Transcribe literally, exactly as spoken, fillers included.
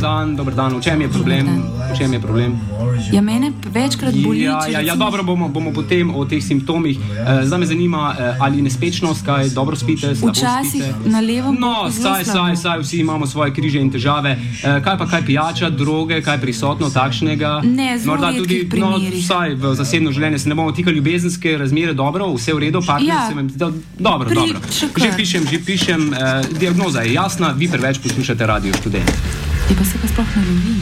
dan, dober dan. V čem je problem? V čem je problem? Ja, mene večkrat boli. Ja, ja, ja, dobro, bomo, bomo potem o teh simptomih. Uh, zdaj me zanima, uh, ali nespečnost, kaj dobro spite, slabo Včasih spite? na levom No, boku zelo saj, slabo. saj, saj, vsi imamo svoje križe in težave. Uh, kaj pa kaj pijača, droge, kaj prisotno takšnega? Ne, zelo Morda tudi, redkih no, primerih. saj v zasebno življenje se ne bomo tikali, ljubezenske razmere, dobro, vse v redu, partner Ja. se vam zdi, da- dobro, Pri- dobro. še Že kar. pišem, že pišem, uh, diagnoza je jasna, vi preveč poslušate Radio Študent. Ti pa se pa sploh ne lovi.